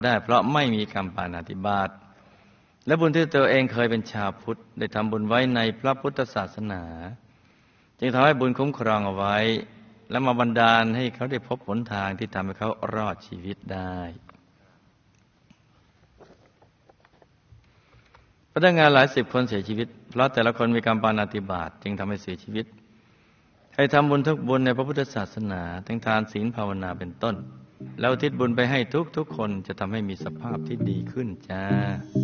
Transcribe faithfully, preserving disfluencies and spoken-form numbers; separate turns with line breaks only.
ได้เพราะไม่มีกรรมปาณาติบาตและบุญที่ตัวเองเคยเป็นชาวพุทธได้ทำบุญไว้ในพระพุทธศาสนาจึงทำให้บุญคุ้มครองเอาไว้และมาบันดาลให้เขาได้พบหนทางที่ทำให้เขารอดชีวิตได้พนักงานหลายสิบคนเสียชีวิตเพราะแต่ละคนมีกรรมปาณาติบาตจึงทำให้เสียชีวิตให้ทำบุญทุกบุญในพระพุทธศาสนาทั้งทานศีลภาวนาเป็นต้นแล้วอุทิศบุญไปให้ทุกๆคนจะทำให้มีสภาพที่ดีขึ้นจ้า